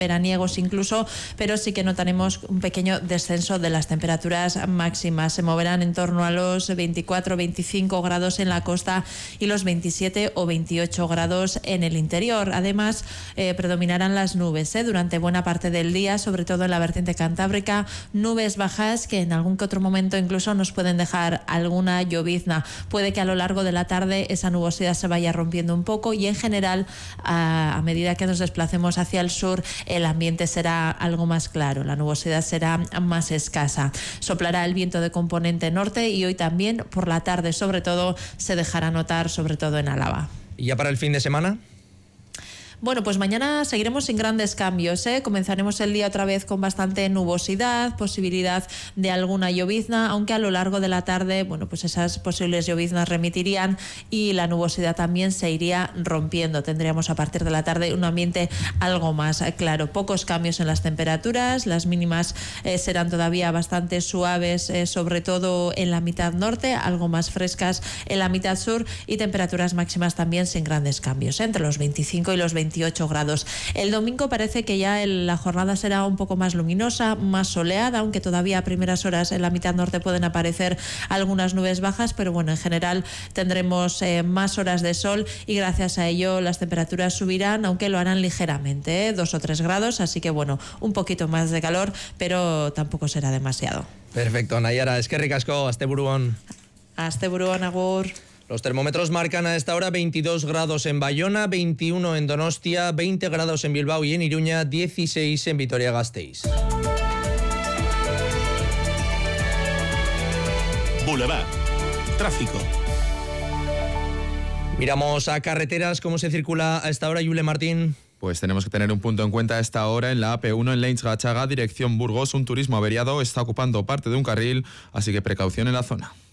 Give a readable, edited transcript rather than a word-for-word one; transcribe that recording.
veraniegos incluso, pero sí que notaremos un pequeño descenso de las temperaturas máximas. Se moverán en torno a los 24 o 25 grados en la costa y los 27 o 28 grados en el interior. Además, predominarán las nubes durante buena parte del día, sobre todo en la vertiente cantábrica, nubes bajas que en algún que otro momento incluso nos pueden dejar alguna llovizna. Puede que a lo largo de la tarde esa nubosidad se vaya rompiendo un poco y en general, a medida que nos desplacemos hacia el sur, el ambiente será algo más claro, la nubosidad será más escasa. Soplará el viento de componente norte y hoy también por la tarde, sobre todo, se dejará notar, sobre todo en Álava. ¿Y ya para el fin de semana? Bueno, pues mañana seguiremos sin grandes cambios, Comenzaremos el día otra vez con bastante nubosidad, posibilidad de alguna llovizna, aunque a lo largo de la tarde, bueno, pues esas posibles lloviznas remitirían y la nubosidad también se iría rompiendo. Tendríamos a partir de la tarde un ambiente algo más claro. Pocos cambios en las temperaturas, las mínimas serán todavía bastante suaves, sobre todo en la mitad norte, algo más frescas en la mitad sur y temperaturas máximas también sin grandes cambios, entre los 25 y los 28 grados. El domingo parece que ya la jornada será un poco más luminosa, más soleada, aunque todavía a primeras horas en la mitad norte pueden aparecer algunas nubes bajas, pero bueno, en general tendremos más horas de sol y gracias a ello las temperaturas subirán, aunque lo harán ligeramente, 2 o 3 grados, así que bueno, un poquito más de calor, pero tampoco será demasiado. Perfecto, Naiara, eskerrik asko, asteburuan. Asteburuan, agur. Los termómetros marcan a esta hora 22 grados en Bayona, 21 en Donostia, 20 grados en Bilbao y en Iruña, 16 en Vitoria-Gasteiz. Boulevard. Tráfico. Miramos a carreteras, ¿cómo se circula a esta hora, Yule Martín? Pues tenemos que tener un punto en cuenta a esta hora en la AP1 en Leintz-Gachaga, dirección Burgos. Un turismo averiado está ocupando parte de un carril, así que precaución en la zona.